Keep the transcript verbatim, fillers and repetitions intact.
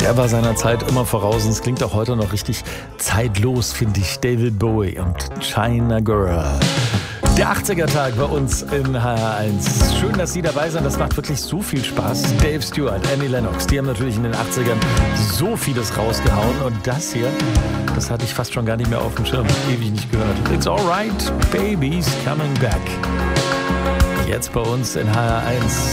Der war seiner Zeit immer voraus und es klingt auch heute noch richtig zeitlos, finde ich. David Bowie und China Girl. Der achtziger-Tag bei uns in H R eins. Schön, dass Sie dabei sind. Das macht wirklich so viel Spaß. Dave Stewart, Annie Lennox, die haben natürlich in den achtzigern so vieles rausgehauen. Und das hier, das hatte ich fast schon gar nicht mehr auf dem Schirm. Ewig nicht gehört. It's alright, baby's coming back. Jetzt bei uns in H R eins.